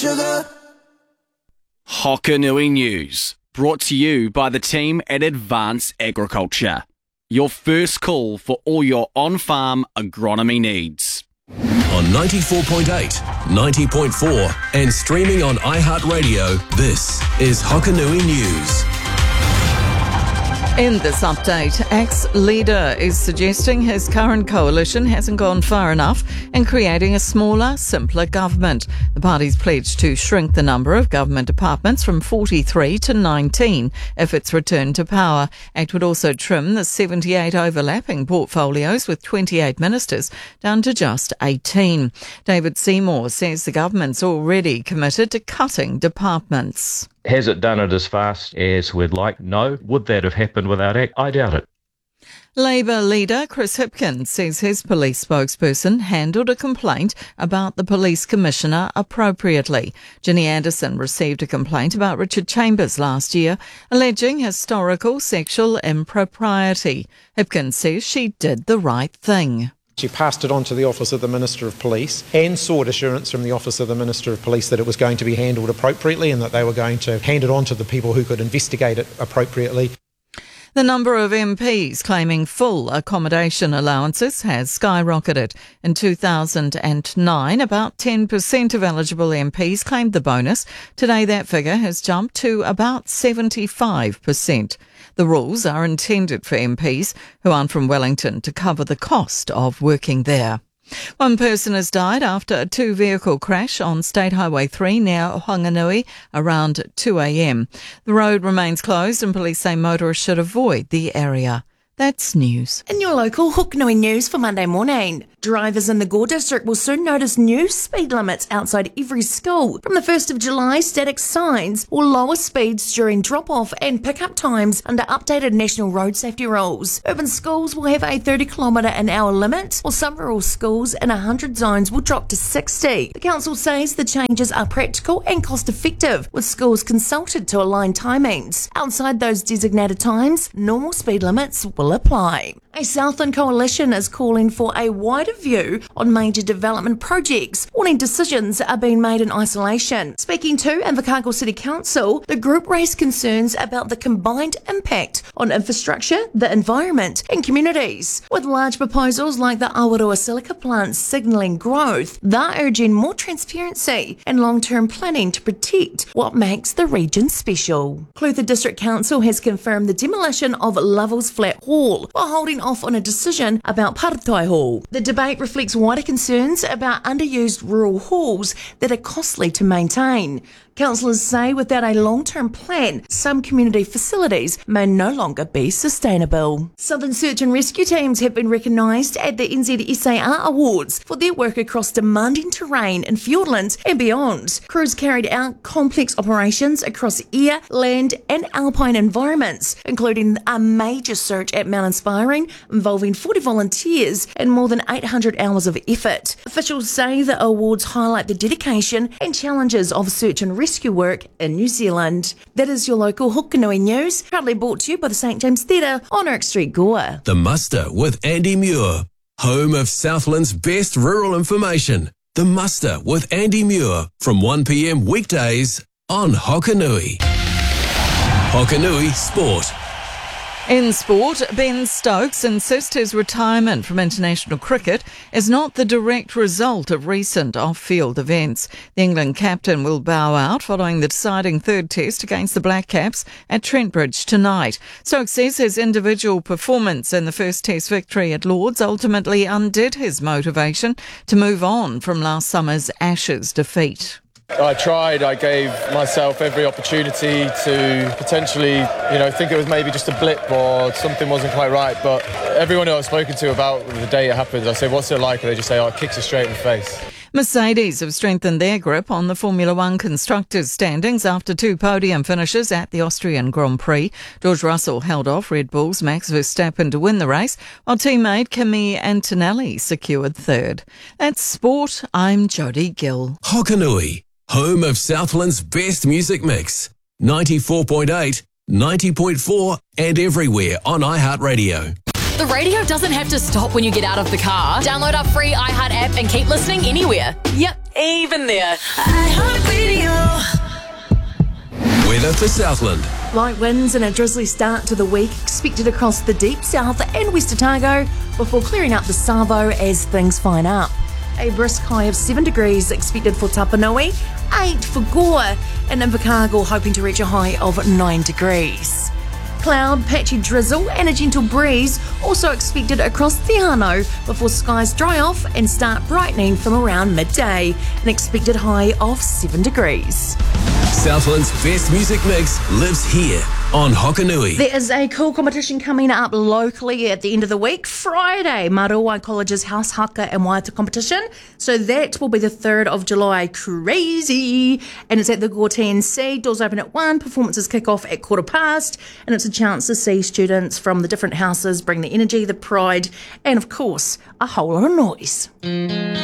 Hokanui News, brought to you by the team at Advance Agriculture. Your first call for all your on-farm agronomy needs. On 94.8, 90.4 and streaming on iHeartRadio, this is Hokanui News. In this update, ex-leader is suggesting his current coalition hasn't gone far enough in creating a smaller, simpler government. The party's pledged to shrink the number of government departments from 43 to 19 if it's returned to power. ACT would also trim the 78 overlapping portfolios with 28 ministers down to just 18. David Seymour says the government's already committed to cutting departments. Has it done it as fast as we'd like? No. Would that have happened without ACT? I doubt it. Labor leader Chris Hipkins says his police spokesperson handled a complaint about the police commissioner appropriately. Ginny Anderson received a complaint about Richard Chambers last year, alleging historical sexual impropriety. Hipkins says she did the right thing. She passed it on to the Office of the Minister of Police and sought assurance from the Office of the Minister of Police that it was going to be handled appropriately and that they were going to hand it on to the people who could investigate it appropriately. The number of MPs claiming full accommodation allowances has skyrocketed. In 2009, about 10% of eligible MPs claimed the bonus. Today, that figure has jumped to about 75%. The rules are intended for MPs who aren't from Wellington to cover the cost of working there. One person has died after a two-vehicle crash on State Highway 3 near Whanganui around 2 a.m. The road remains closed and police say motorists should avoid the area. That's news. In your local Hokanui News for Monday morning, drivers in the Gore district will soon notice new speed limits outside every school. From the 1st of July, static signs will lower speeds during drop-off and pick-up times under updated national road safety rules. Urban schools will have a 30km/h limit, while some rural schools in 100 zones will drop to 60. The council says the changes are practical and cost-effective, with schools consulted to align timings. Outside those designated times, normal speed limits will apply. A Southland coalition is calling for a wider view on major development projects, warning decisions are being made in isolation. Speaking to Invercargill City Council, the group raised concerns about the combined impact on infrastructure, the environment and communities. With large proposals like the Awarua silica plant signalling growth, they're urging more transparency and long-term planning to protect what makes the region special. Clutha District Council has confirmed the demolition of Lovell's Flat Hall, while holding off on a decision about Paratai Hall. The debate reflects wider concerns about underused rural halls that are costly to maintain. Councillors say without a long-term plan, some community facilities may no longer be sustainable. Southern Search and Rescue teams have been recognised at the NZSAR Awards for their work across demanding terrain in Fiordland and beyond. Crews carried out complex operations across air, land and alpine environments, including a major search at Mount Inspiring involving 40 volunteers and more than 800 hours of effort. Officials say the awards highlight the dedication and challenges of search and rescue work in New Zealand. That is your local Hokanui News, proudly brought to you by the St James Theatre on Oak Street, Gore. The Muster with Andy Muir, home of Southland's best rural information. The Muster with Andy Muir from 1 p.m. weekdays on Hokanui. Hokanui Sport. In sport, Ben Stokes insists his retirement from international cricket is not the direct result of recent off-field events. The England captain will bow out following the deciding third test against the Black Caps at Trent Bridge tonight. Stokes says his individual performance in the first test victory at Lord's ultimately undid his motivation to move on from last summer's Ashes defeat. I tried, I gave myself every opportunity to potentially, think it was maybe just a blip or something wasn't quite right, but everyone who I've spoken to about the day it happened, I say, what's it like? And they just say, it kicks you straight in the face. Mercedes have strengthened their grip on the Formula One constructors' standings after two podium finishes at the Austrian Grand Prix. George Russell held off Red Bull's Max Verstappen to win the race, while teammate Kimi Antonelli secured third. That's sport. I'm Jodie Gill. Hokanui, home of Southland's best music mix. 94.8, 90.4 and everywhere on iHeartRadio. The radio doesn't have to stop when you get out of the car. Download our free iHeart app and keep listening anywhere. Yep, even there. iHeartRadio. Weather for Southland. Light winds and a drizzly start to the week expected across the deep south and West Otago before clearing up the Savo as things fine up. A brisk high of 7 degrees expected for Tapanui, 8 for Gore, and Invercargill hoping to reach a high of 9 degrees. Cloud, patchy drizzle and a gentle breeze also expected across Te Anau before skies dry off and start brightening from around midday, an expected high of 7 degrees. Southland's best music mix lives here on Hokanui. There is a cool competition coming up locally at the end of the week. Friday, Marowai College's House Haka and Waiata competition. So that will be the 3rd of July. Crazy! And it's at the Gortine C. Doors open at 1. Performances kick off at 1:15. And it's a chance to see students from the different houses bring the energy, the pride, and of course, a whole lot of noise.